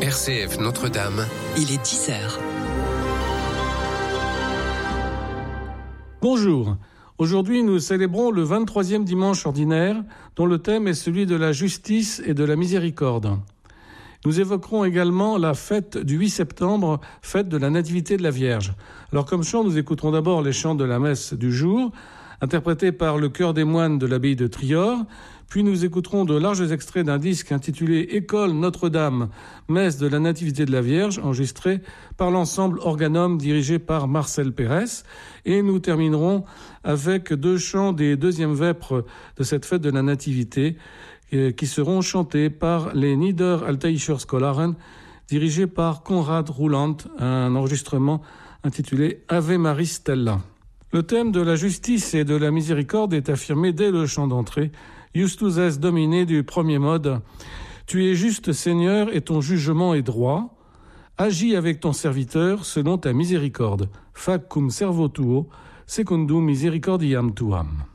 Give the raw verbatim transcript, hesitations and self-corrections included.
R C F Notre-Dame. Il est dix heures. Bonjour. Aujourd'hui, nous célébrons le vingt-troisième dimanche ordinaire, dont le thème est celui de la justice et de la miséricorde. Nous évoquerons également la fête du huit septembre, fête de la Nativité de la Vierge. Alors comme chant, nous écouterons d'abord les chants de la messe du jour, interprétés par le chœur des moines de l'abbaye de Trior, puis nous écouterons de larges extraits d'un disque intitulé « École Notre-Dame, messe de la Nativité de la Vierge » enregistré par l'ensemble Organum dirigé par Marcel Pérez. Et nous terminerons avec deux chants des deuxièmes vêpres de cette fête de la Nativité qui seront chantés par les Niederaltaischer Scholaren dirigés par Konrad Rouland, un enregistrement intitulé « Ave Maris Stella ». Le thème de la justice et de la miséricorde est affirmé dès le chant d'entrée, Justus es Domine du premier mode. Tu es juste Seigneur et ton jugement est droit. Agis avec ton serviteur selon ta miséricorde. Fac cum servo tuo, secundum misericordiam tuam.